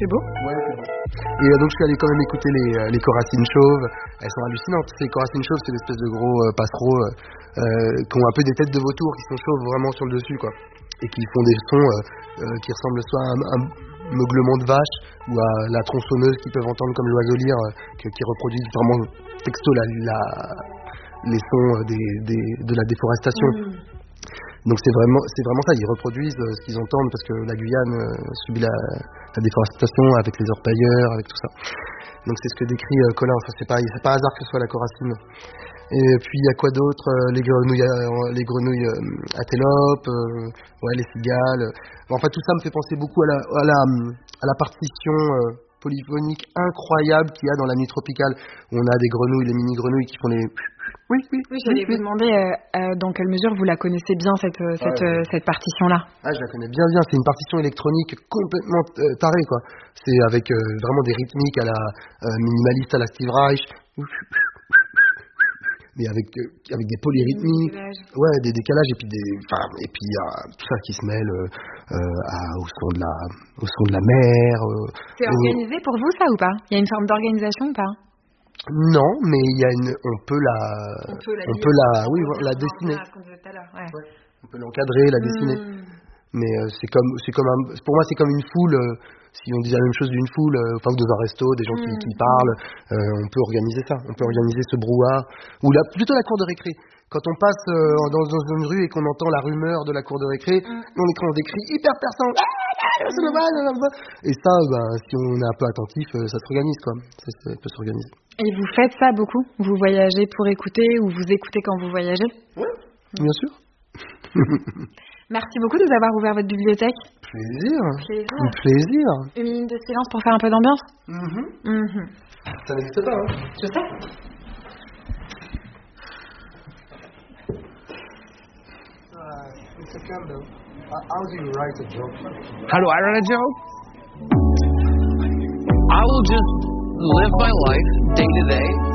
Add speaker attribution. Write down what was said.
Speaker 1: C'est beau.
Speaker 2: Ouais, c'est bon. Et donc je suis allé quand même écouter les choracines chauves. Elles sont hallucinantes. Ces choracines chauves, c'est l'espèce de gros passereaux qui ont un peu des têtes de vautour, qui sont chauves vraiment sur le dessus, quoi. Et qui font des sons qui ressemblent soit à un meuglement de vache ou à la tronçonneuse qu'ils peuvent entendre comme l'oiseau lyre, qui reproduisent vraiment texto les sons de la déforestation. Donc c'est vraiment ça, ils reproduisent ce qu'ils entendent parce que la Guyane subit la déforestation avec les orpailleurs, avec tout ça. Donc c'est ce que décrit Colin. Enfin, c'est pas hasard que ce soit la choracine. Et puis il y a quoi d'autre, les grenouilles antilopes, les cigales. Enfin tout ça me fait penser beaucoup à la partition polyphonique incroyable qu'il y a dans la nuit tropicale, où on a des grenouilles, les mini grenouilles qui font les
Speaker 1: Oui, j'allais vous demander dans quelle mesure vous la connaissez bien cette partition-là.
Speaker 2: Ah, je la connais bien. C'est une partition électronique complètement tarée, quoi. C'est avec vraiment des rythmiques à la minimaliste, à la Steve Reich, mais avec des polyrythmiques, des décalages et puis il y a tout ça qui se mêle au son de la mer.
Speaker 1: C'est organisé pour vous ça ou pas? Il y a une forme d'organisation ou pas?
Speaker 2: Non, mais on peut la dessiner. On peut l'encadrer, la dessiner. Mais pour moi c'est comme une foule. Si on disait la même chose d'une foule, dans un resto, des gens qui parlent, on peut organiser ça. On peut organiser ce brouhaha ou plutôt la cour de récré. Quand on passe dans une rue et qu'on entend la rumeur de la cour de récré, on décrit hyper perçant. Et ça, si on est un peu attentif, ça s'organise, quoi. Ça peut s'organiser.
Speaker 1: Et vous faites ça beaucoup? Vous voyagez pour écouter ou vous écoutez quand vous voyagez?
Speaker 2: Oui, bien sûr.
Speaker 1: Merci beaucoup de nous avoir ouvert votre bibliothèque.
Speaker 2: Plaisir.
Speaker 1: Une minute de silence pour faire un peu d'ambiance.
Speaker 2: Ça n'existe pas, hein?
Speaker 1: Je sais.
Speaker 2: It's a candle. How do you write a joke?
Speaker 3: How do I write a joke? I will just live my life day to day